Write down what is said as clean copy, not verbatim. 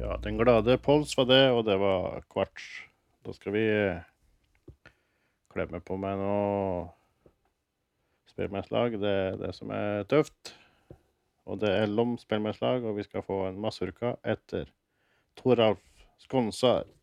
Ja, den glade Pols var det, og det var kvarts. Da skal vi klemme på med noe spillmennslag. Det er det som er tøft. Og det er Lom spillmennslag, og vi skal få en mazurka etter Toralf Skonsar.